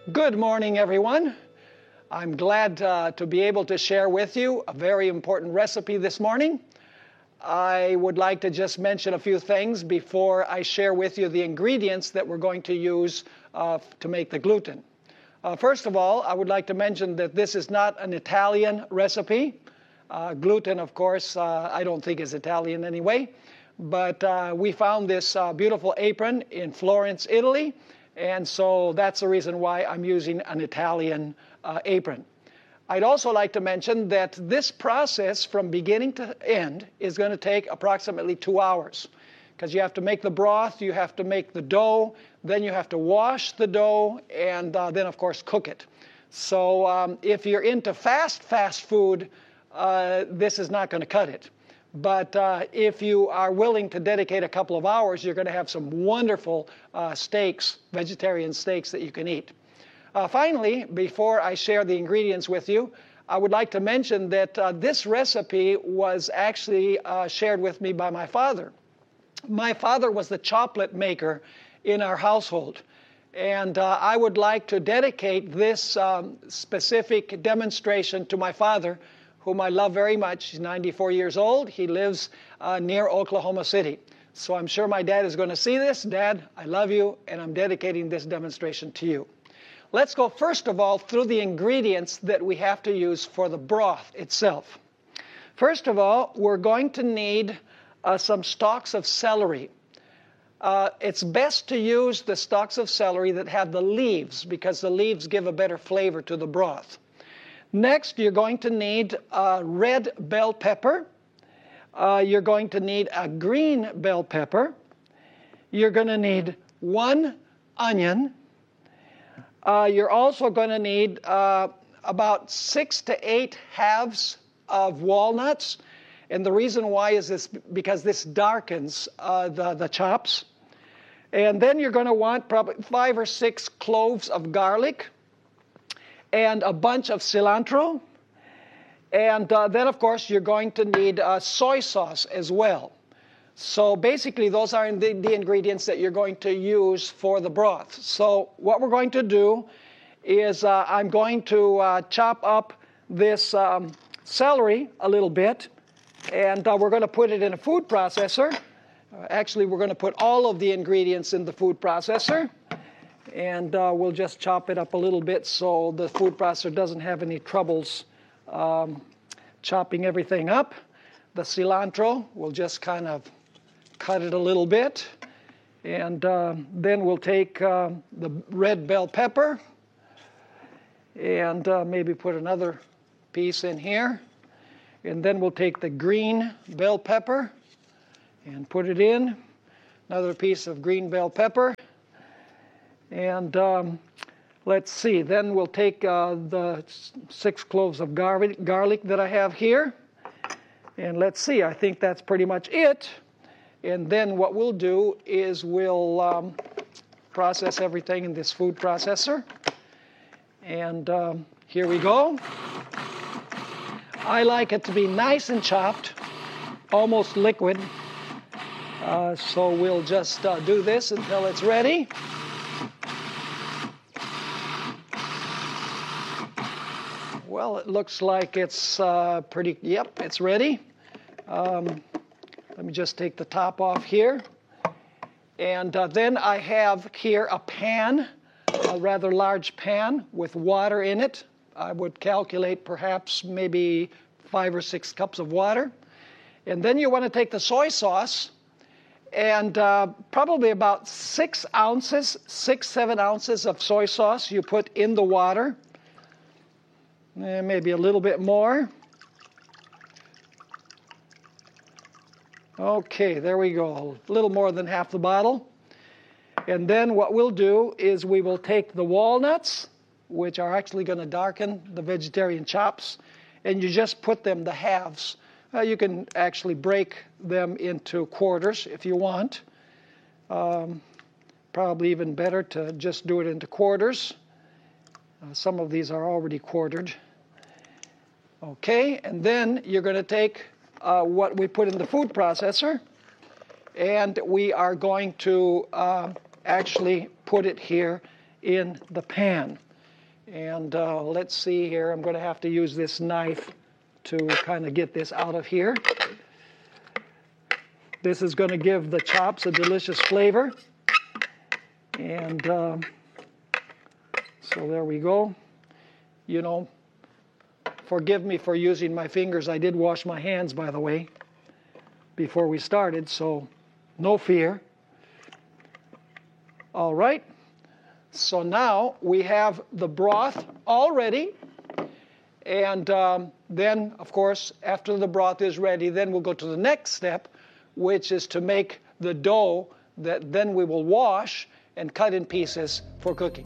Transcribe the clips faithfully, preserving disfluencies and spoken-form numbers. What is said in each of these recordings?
Good morning, everyone. I'm glad uh, to be able to share with you a very important recipe this morning. I would like to just mention a few things before I share with you the ingredients that we're going to use uh, to make the gluten. Uh, first of all, I would like to mention that this is not an Italian recipe. Uh, gluten, of course, uh, I don't think is Italian anyway. But uh, we found this uh, beautiful apron in Florence, Italy. And so that's the reason why I'm using an Italian uh, apron. I'd also like to mention that this process from beginning to end is going to take approximately two hours. Because you have to make the broth, you have to make the dough, then you have to wash the dough, and uh, then, of course, cook it. So um, if you're into fast, fast food, uh, this is not going to cut it. But uh, if you are willing to dedicate a couple of hours, you're going to have some wonderful uh, steaks, vegetarian steaks that you can eat. Uh, finally, before I share the ingredients with you, I would like to mention that uh, this recipe was actually uh, shared with me by my father. My father was the chocolate maker in our household. And uh, I would like to dedicate this um, specific demonstration to my father, whom I love very much. He's ninety-four years old. He lives uh, near Oklahoma City. So I'm sure my dad is going to see this. Dad, I love you, and I'm dedicating this demonstration to you. Let's go first of all through the ingredients that we have to use for the broth itself. First of all, we're going to need uh, some stalks of celery. Uh, it's best to use the stalks of celery that have the leaves, because the leaves give a better flavor to the broth. Next, you're going to need a red bell pepper. Uh, you're going to need a green bell pepper. You're going to need one onion. Uh, you're also going to need uh, about six to eight halves of walnuts. And the reason why is this because this darkens uh, the, the chops. And then you're going to want probably five or six cloves of garlic, and a bunch of cilantro. And uh, then, of course, you're going to need uh, soy sauce as well. So basically, those are the, the ingredients that you're going to use for the broth. So what we're going to do is uh, I'm going to uh, chop up this um, celery a little bit, and uh, we're going to put it in a food processor. Uh, actually, we're going to put all of the ingredients in the food processor. And uh, we'll just chop it up a little bit so the food processor doesn't have any troubles um, chopping everything up. The cilantro, we'll just kind of cut it a little bit. And uh, then we'll take uh, the red bell pepper and uh, maybe put another piece in here. And then we'll take the green bell pepper and put it in. Another piece of green bell pepper. And um, let's see, then we'll take uh, the six cloves of garlic, garlic that I have here. And let's see, I think that's pretty much it. And then what we'll do is we'll um, process everything in this food processor. And um, here we go. I like it to be nice and chopped, almost liquid. Uh, so we'll just uh, do this until it's ready. Well, it looks like it's uh, pretty, yep, it's ready. Um, let me just take the top off here. And uh, then I have here a pan, a rather large pan with water in it. I would calculate perhaps maybe five or six cups of water. And then you want to take the soy sauce and uh, probably about six ounces, six, seven ounces of soy sauce you put in the water. And maybe a little bit more. Okay, there we go. A little more than half the bottle. And then what we'll do is we will take the walnuts, which are actually going to darken the vegetarian chops, and you just put them the halves. Uh, you can actually break them into quarters if you want. Um, probably even better to just do it into quarters. Uh, some of these are already quartered. Okay, and then you're going to take uh, what we put in the food processor, and we are going to uh, actually put it here in the pan. And uh, let's see here. I'm going to have to use this knife to kind of get this out of here. This is going to give the chops a delicious flavor. And uh, so there we go. You know, forgive me for using my fingers. I did wash my hands, by the way, before we started, so no fear. All right. So now we have the broth all ready. And um, then, of course, after the broth is ready, then we'll go to the next step, which is to make the dough that then we will wash and cut in pieces for cooking.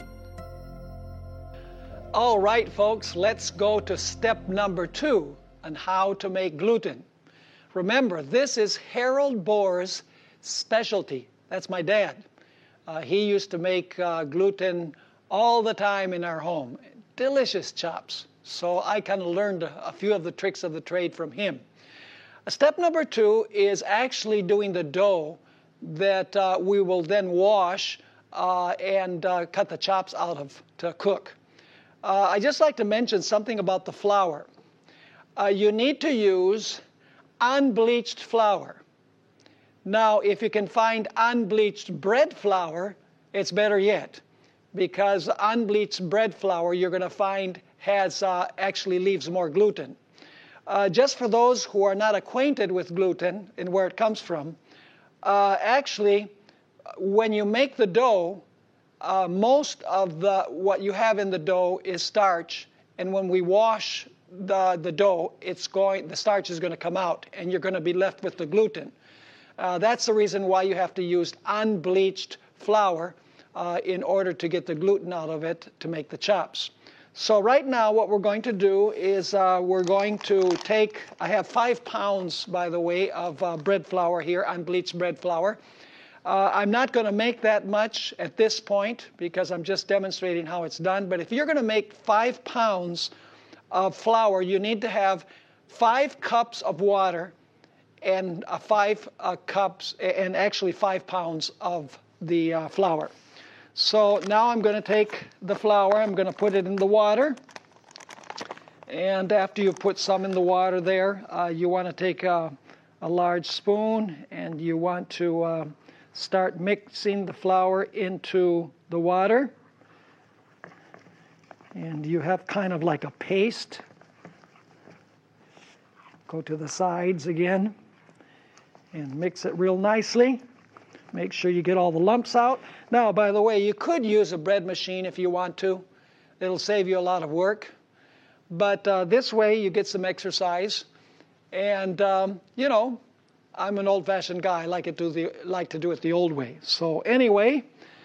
All right, folks, let's go to step number two on how to make gluten. Remember, this is Harold Bohr's specialty. That's my dad. Uh, he used to make uh, gluten all the time in our home. Delicious chops. So I kind of learned a, a few of the tricks of the trade from him. Uh, step number two is actually doing the dough that uh, we will then wash uh, and uh, cut the chops out of to cook. Uh, I just like to mention something about the flour. Uh, you need to use unbleached flour. Now, if you can find unbleached bread flour, it's better yet, because unbleached bread flour you're going to find has uh, actually leaves more gluten. Uh, just for those who are not acquainted with gluten and where it comes from, uh, actually, when you make the dough, uh, most of the what you have in the dough is starch, and when we wash the the dough, it's going the starch is going to come out, and you're going to be left with the gluten. Uh, that's the reason why you have to use unbleached flour uh, in order to get the gluten out of it to make the chops. So right now what we're going to do is uh, we're going to take, I have five pounds, by the way, of uh, bread flour here, unbleached bread flour. Uh, I'm not going to make that much at this point because I'm just demonstrating how it's done. But if you're going to make five pounds of flour, you need to have five cups of water and uh, five uh, cups, and actually five pounds of the uh, flour. So now I'm going to take the flour, I'm going to put it in the water. And after you put some in the water there, uh, you want to take a, a large spoon and you want to uh, start mixing the flour into the water. And you have kind of like a paste. Go to the sides again and mix it real nicely. Make sure you get all the lumps out. Now, by the way, you could use a bread machine if you want to. It'll save you a lot of work. But uh, this way you get some exercise. And, um, you know, I'm an old-fashioned guy. I like, it do the, like to do it the old way. So anyway,